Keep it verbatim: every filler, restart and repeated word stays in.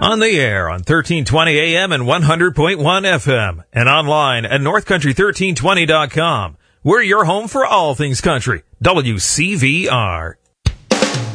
On the air on thirteen twenty A M and one hundred point one F M and online at north country thirteen twenty dot com. We're your home for all things country. W C V R.